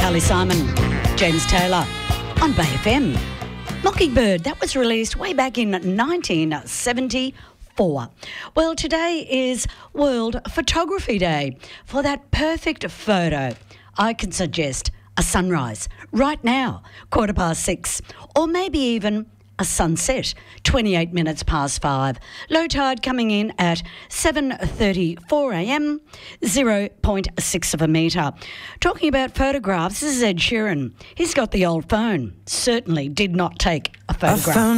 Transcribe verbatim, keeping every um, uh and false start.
Carly Simon, James Taylor on Bay F M. Mockingbird, that was released way back in nineteen seventy-four. Well, today is World Photography Day. For that perfect photo, I can suggest a sunrise right now, quarter past six, or maybe even a sunset, twenty-eight minutes past five. Low tide coming in at seven thirty-four a m, zero point six of a metre. Talking about photographs, this is Ed Sheeran. He's got the old phone. Certainly did not take a photograph.